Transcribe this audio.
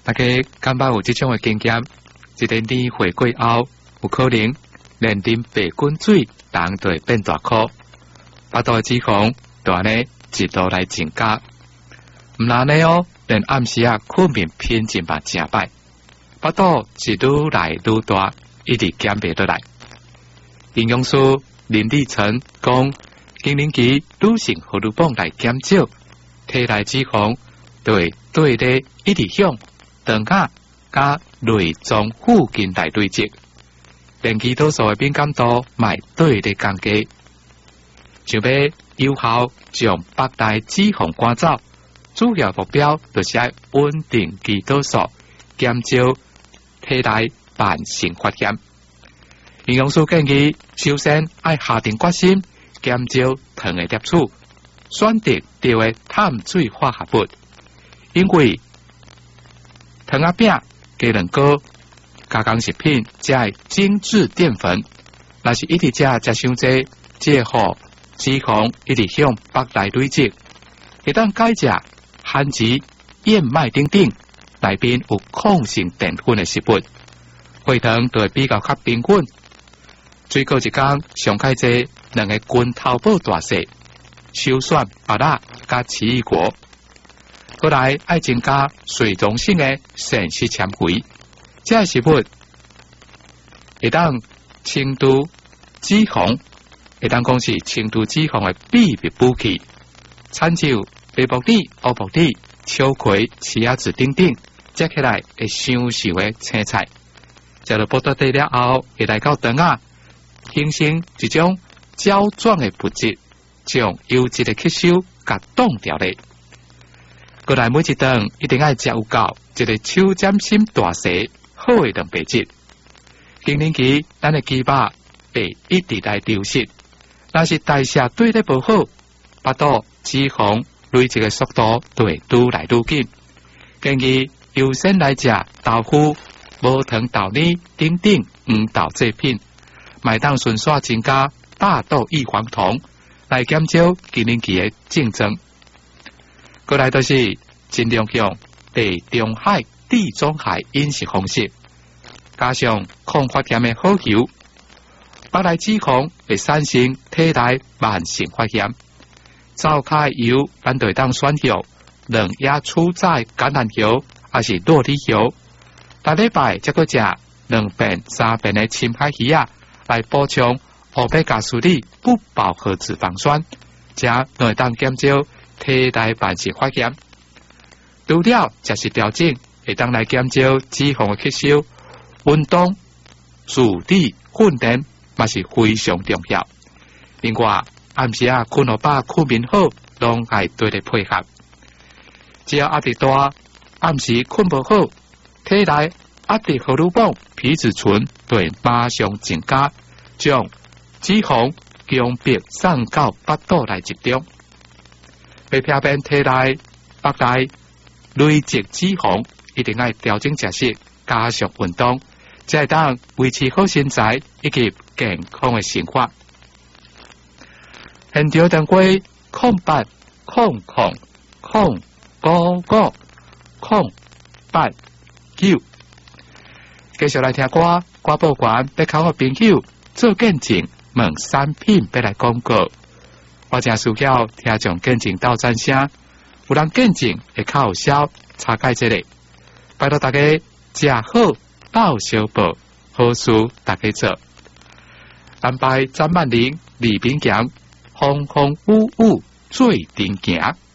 大家感觉有这种的经验，一个年回过后，有可能连啉白滚水，人就会变大颗，腹肚的脂肪就安尼一路来增加。唔然呢哦，连暗时困眠品质嘛真歹，腹肚是愈来愈大，一直减袂倒来。营养师林立成讲，更年期女性荷尔蒙来减少，体内脂肪就会对咧一直向肠甲加内脏附近来累积，连胰岛素的敏感度卖对咧降低。想要有效将腹内脂肪赶走，主要目标就是要稳定胰岛素，减少体内慢性发炎。营养师建议，首先要下定决心减少糖的摄取，选择对的碳水化合物，因为糖仔饼、鸡卵糕、加工食品才系精致淀粉，若是一直食伤济，只会互脂肪一直向腹内累积。一旦改食番薯、燕麦等等内面有抗性淀粉的食物，血糖就会比较平稳。最高一天上开济2个拳头部大小，首选芭乐加奇异果。过来爱增加水溶性的膳食纤维，这食物会当轻度脂肪，会当讲是轻度脂肪的秘密武器。参照白木耳、乌木耳、秋葵、奇亚籽等等，食起来会香熟的青菜。食到剥脱底了后，会来到肠仔，形成一种胶状的物质，将油脂的吸收甲冻掉咧。过来每一顿一定要食有够一个手掌心大小好的蛋白质。更年期咱的肌肉会一直来流失，若是代谢对咧不好，腹肚脂肪累积的速度就会愈来愈紧。建议优先来食豆腐、无糖豆泥等等黄豆制品，麦当顺续增加大豆异黄酮，来减少更年期的症状。过来就是尽量用地中海、地中海饮食方式，加上抗发炎的好油，腹内脂肪会产生体内慢性发炎。灶骹油咱就当选用两叶粗菜橄榄油，还是洛梨油。每礼拜则个食2遍、3遍的深海鱼来补充欧米伽3里不饱和脂肪酸，这会当减少体内慢性发炎。除了食食调整，会当来减少脂肪的吸收。运动、自理、训练嘛是非常重要。另外，暗时困好饱、困眠好，拢爱对咧配合。只要压力大，暗时困不好，体内压力荷尔蒙皮质醇就会马上增加，将脂肪强迫送到腹肚来集中。要避免体内腹内累积脂肪，一定要调整食食，加上运动，才会当维持好身材以及健康的生活。现场电话0800 099 继续来听歌，歌报馆要靠我朋友做见证，问产品要来广告。我正需要听众见证到赞声，有人见证会较有效，查解这里。拜托大家食好到小报，好事大家做。安排张曼玲、李炳强，风风雨雨最顶行。